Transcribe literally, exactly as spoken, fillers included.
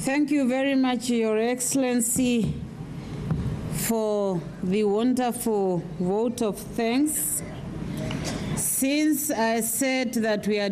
Thank you very much, Your Excellency, for the wonderful vote of thanks. Since I said that we are